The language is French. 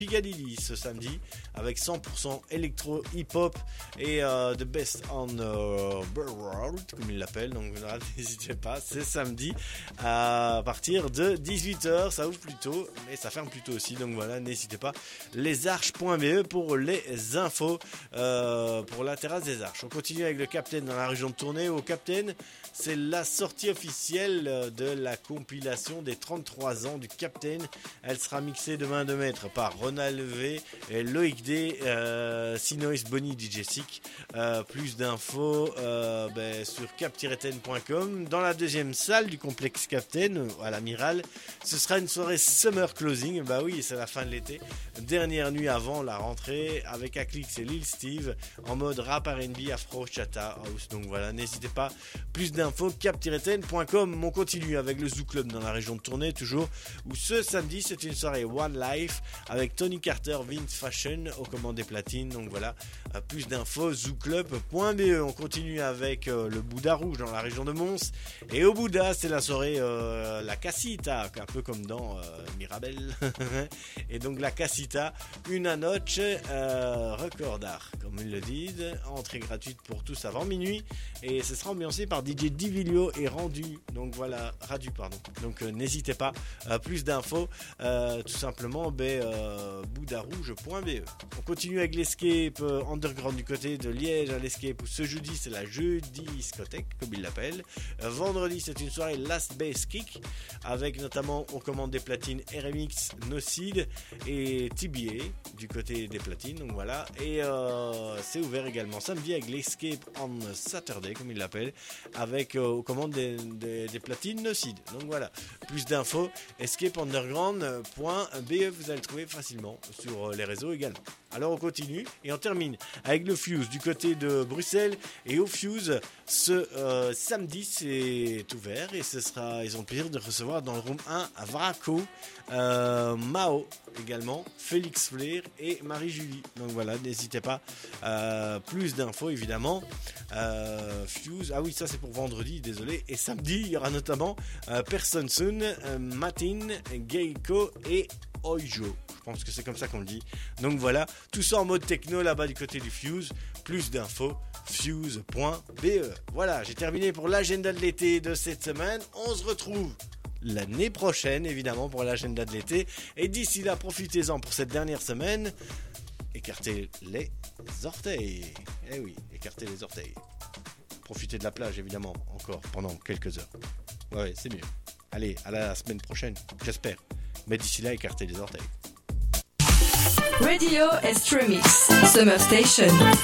Piccadilly ce samedi avec 100% électro hip-hop et The Best on the World comme ils l'appellent, donc là, n'hésitez pas, c'est samedi à partir de 18h, ça ouvre plus tôt mais ça ferme plus tôt aussi, donc voilà, n'hésitez pas, lesarches.be pour les infos pour la terrasse des Arches. On continue avec le Captain dans la région de Tournai. Au Captain, c'est la sortie officielle de la compilation des 33 ans du Captain. Elle sera mixée de main de maître par Ronald V, et Loïc D, Sinois, Bonnie, DJ Sick. Plus d'infos sur cap-ten.com. Dans la deuxième salle du complexe Captain, à l'Amiral, ce sera une soirée Summer Closing. Bah oui, c'est la fin de l'été. Dernière nuit avant la rentrée avec Aclix et Lil Steve en mode rap R&B, afro, chata, house. Donc voilà, n'hésitez pas. Plus d'infos, cap-ten.com. On continue avec le Zoo Club dans la région de Tournai, toujours, où ce samedi, c'est une soirée One Life avec Tony Carter, Vince Fashion aux commandes des platines. Donc voilà, plus d'infos, zooclub.be. On continue avec le Bouddha Rouge dans la région de Mons. Et au Bouddha, c'est la soirée La Casita, un peu comme dans Mirabel. Et donc la Casita, una noche record d'art, comme ils le disent. Entrée gratuite pour tous avant minuit. Et ce sera ambiancé par DJ Divilio et Radu. Donc voilà, Donc n'hésitez pas. Plus d'infos, tout simplement, bouddharouge.be. On continue avec l'Escape Underground du côté de Liège à l'Escape, où ce jeudi c'est la jeudi discothèque comme ils l'appellent. Vendredi c'est une soirée Last Bass Kick avec notamment aux commandes des platines RMX, Nocid et TBA du côté des platines. Donc voilà, et c'est ouvert également samedi avec l'Escape on Saturday comme ils l'appellent, avec aux commandes des platines Nocid. Donc voilà, plus d'infos escapeunderground.be, vous allez le trouver facilement sur les réseaux également. Alors on continue et on termine avec le Fuse du côté de Bruxelles. Et au Fuse ce samedi c'est ouvert et ils ont le plaisir de recevoir dans le room 1 à Vraco, Mao également, Félix Flair et Marie-Julie. Donc voilà, n'hésitez pas. Plus d'infos évidemment. Fuse, ah oui, ça c'est pour vendredi, désolé. Et samedi il y aura notamment Person Soon, Matin, Geiko et Oijo. Je pense que c'est comme ça qu'on le dit. Donc voilà, tout ça en mode techno là-bas du côté du Fuse. Plus d'infos, fuse.be. Voilà, j'ai terminé pour l'agenda de l'été de cette semaine. On se retrouve l'année prochaine, évidemment, pour l'agenda de l'été. Et d'ici là, profitez-en pour cette dernière semaine. Écartez les orteils. Eh oui, écartez les orteils. Profitez de la plage, évidemment, encore pendant quelques heures. Ouais, c'est mieux. Allez, à la semaine prochaine, j'espère. Mais d'ici là, écartez les orteils. Radio Estremix Summer Station.